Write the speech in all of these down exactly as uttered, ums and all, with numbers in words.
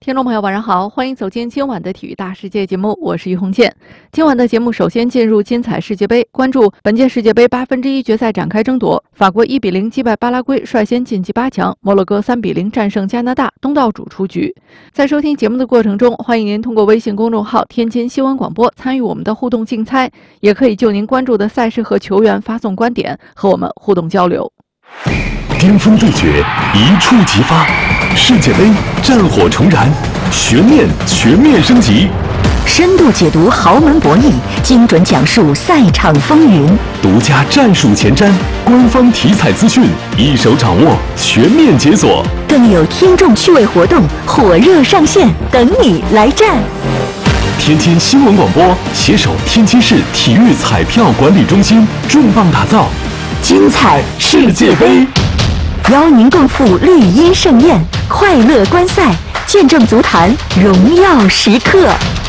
听众朋友晚上好，欢迎走进今晚的体育大世界节目，我是于红倩。今晚的节目首先进入精彩世界杯，关注本届世界杯八分之一决赛展开争夺，法国一比零击败巴拉圭，率先晋级八强；摩洛哥三比零战胜加拿大，东道主出局。在收听节目的过程中，欢迎您通过微信公众号天津新闻广播参与我们的互动竞猜，也可以就您关注的赛事和球员发送观点，和我们互动交流。 巅峰对决，一触即发，世界杯战火重燃，悬念全面升级。 深度解读豪门博弈，精准讲述赛场风云， 独家战术前瞻，官方体彩资讯，一手掌握，全面解锁。 更有听众趣味活动火热上线，等你来战。 天津新闻广播携手天津市体育彩票管理中心，重磅打造精彩世界杯，邀您共赴绿茵盛宴，快乐观赛，见证足坛荣耀时刻。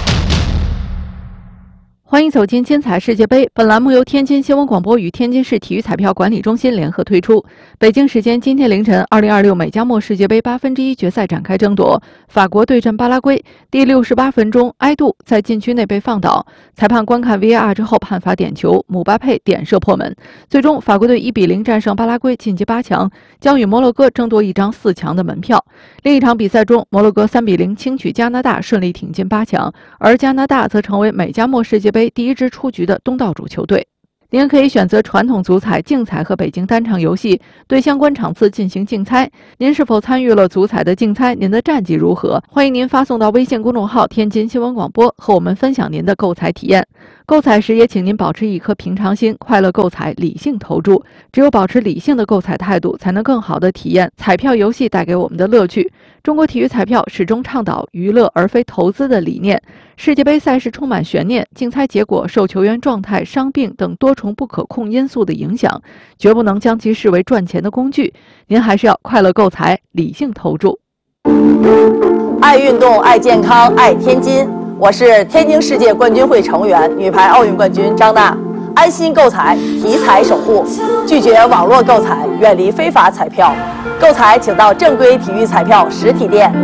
欢迎走进精彩世界杯，本栏目由天津新闻广播与天津市体育彩票管理中心联合推出。北京时间今天凌晨，二零二六美加墨世界杯八分之一决赛展开争夺，法国对阵巴拉圭。第六十八分钟，埃杜在禁区内被放倒，裁判观看 V A R 之后判罚点球，姆巴佩点射破门。最终，法国队一比零战胜巴拉圭，晋级八强，将与摩洛哥争夺一张四强的门票。另一场比赛中，摩洛哥三比零轻取加拿大，顺利挺进八强，而加拿大则成为美加墨世界杯第一支出局的东道主球队。您可以选择传统足彩、竞彩和北京单场游戏，对相关场次进行竞猜。您是否参与了足彩的竞猜？您的战绩如何？欢迎您发送到微信公众号天津新闻广播，和我们分享您的购彩体验。购彩时也请您保持一颗平常心，快乐购彩，理性投注。只有保持理性的购彩态度，才能更好地体验彩票游戏带给我们的乐趣。中国体育彩票始终倡导娱乐而非投资的理念。世界杯赛事充满悬念，竞猜结果受球员状态、伤病等多重不可控因素的影响，绝不能将其视为赚钱的工具。您还是要快乐购彩，理性投注。 爱运动，爱健康，爱天津。我是天津世界冠军会成员、女排奥运冠军张娜。安心购彩，体彩守护，拒绝网络购彩，远离非法彩票。购彩请到正规体育彩票实体店。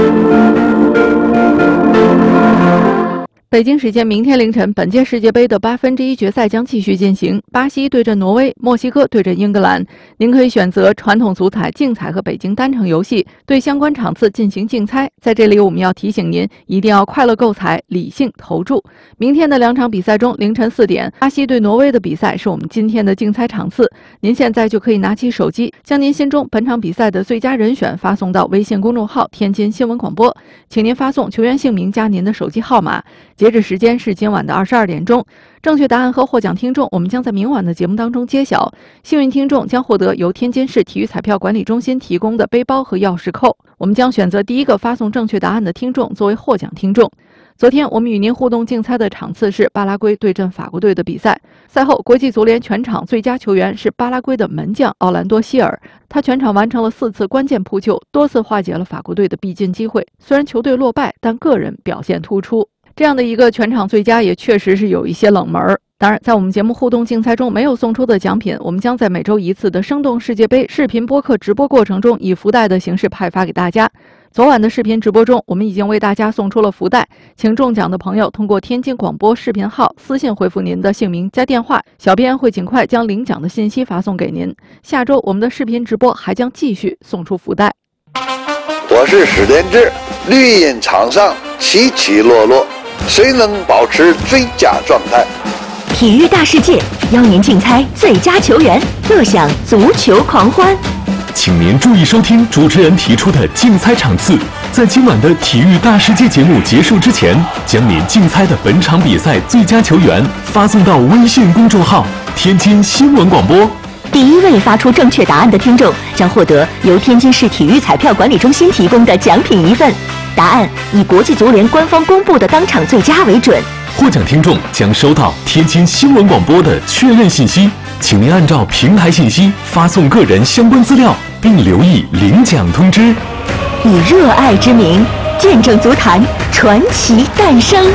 北京时间明天凌晨，本届世界杯的八分之一决赛将继续进行，巴西对阵挪威，墨西哥对阵英格兰。您可以选择传统足彩、竞彩和北京单场游戏，对相关场次进行竞猜。在这里，我们要提醒您，一定要快乐购彩，理性投注。明天的两场比赛中，凌晨四点，巴西对挪威的比赛是我们今天的竞猜场次。您现在就可以拿起手机，将您心中本场比赛的最佳人选发送到微信公众号天津新闻广播，请您发送球员姓名加您的手机号码。截止时间是今晚的二十二点钟，正确答案和获奖听众我们将在明晚的节目当中揭晓。幸运听众将获得由天津市体育彩票管理中心提供的背包和钥匙扣，我们将选择第一个发送正确答案的听众作为获奖听众。昨天我们与您互动竞猜的场次是巴拉圭对阵法国队的比赛。赛后，国际足联全场最佳球员是巴拉圭的门将奥兰多希尔，他全场完成了四次关键扑救，多次化解了法国队的必进机会。虽然球队落败，但个人表现突出。这样的一个全场最佳也确实是有一些冷门。当然，在我们节目互动竞猜中没有送出的奖品，我们将在每周一次的生动世界杯视频播客直播过程中以福袋的形式派发给大家。昨晚的视频直播中，我们已经为大家送出了福袋，请中奖的朋友通过天津广播视频号私信回复您的姓名加电话，小编会尽快将领奖的信息发送给您。下周我们的视频直播还将继续送出福袋。 我是史殿志，绿茵场上起起落落，谁能保持最佳状态？ 体育大世界邀您竞猜最佳球员，乐享足球狂欢。 请您注意收听主持人提出的竞猜场次，在今晚的体育大世界节目结束之前，将您竞猜的本场比赛最佳球员发送到微信公众号天津新闻广播。 第一位发出正确答案的听众将获得由天津市体育彩票管理中心提供的奖品一份，答案以国际足联官方公布的当场最佳为准。 获奖听众将收到天津新闻广播的确认信息，请您按照平台信息发送个人相关资料，并留意领奖通知。 以热爱之名，见证足坛传奇诞生。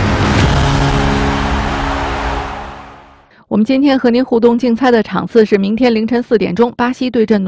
我们今天和您互动竞猜的场次是明天凌晨四点钟，巴西对阵挪威。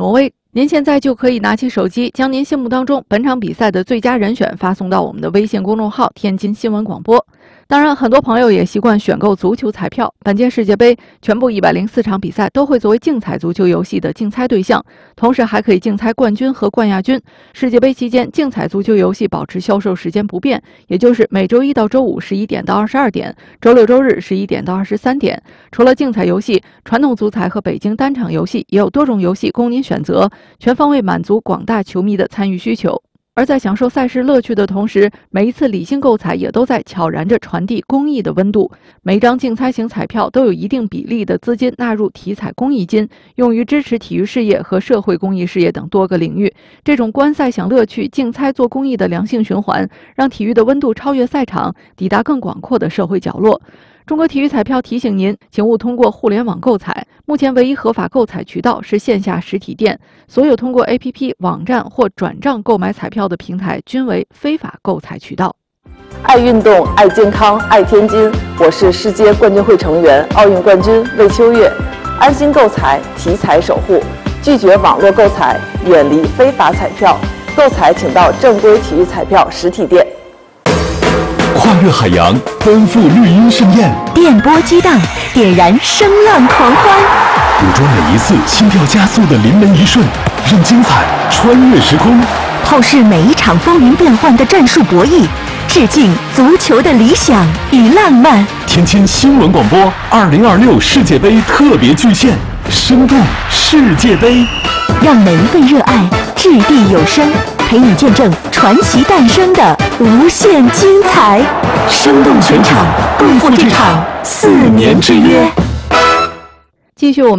您现在就可以拿起手机，将您心目当中本场比赛的最佳人选发送到我们的微信公众号“天津新闻广播”。当然，很多朋友也习惯选购足球彩票。本届世界杯全部一百零四场比赛都会作为竞彩足球游戏的竞猜对象，同时还可以竞猜冠军和冠亚军。世界杯期间，竞彩足球游戏保持销售时间不变，也就是每周一到周五十一点到二十二点，周六周日十一点到二十三点。除了竞彩游戏，传统足彩和北京单场游戏也有多种游戏供您选择，全方位满足广大球迷的参与需求。而在享受赛事乐趣的同时，每一次理性购彩也都在悄然着传递公益的温度。每张竞猜型彩票都有一定比例的资金纳入体彩公益金，用于支持体育事业和社会公益事业等多个领域。这种观赛享乐趣、竞猜做公益的良性循环，让体育的温度超越赛场，抵达更广阔的社会角落。中国体育彩票提醒您，请勿通过互联网购彩。目前唯一合法购彩渠道是线下实体店，所有通过 A P P、网站或转账购买彩票的平台均为非法购彩渠道。 爱运动，爱健康，爱天津。我是世界冠军会成员、奥运冠军魏秋月。安心购彩，体彩守护，拒绝网络购彩，远离非法彩票。购彩请到正规体育彩票实体店。 跨越海洋，奔赴绿茵盛宴， 电波激荡，点燃声浪狂欢， 捕捉每一次心跳加速的临门一瞬，让精彩穿越时空， 透视每一场风云变幻的战术博弈，致敬足球的理想与浪漫。 天津新闻广播二零二六世界杯特别巨献，生动世界杯， 让每一份热爱掷地有声，陪你见证传奇诞生的无限精彩，生动全场，共赴这场四年之约。 继续我们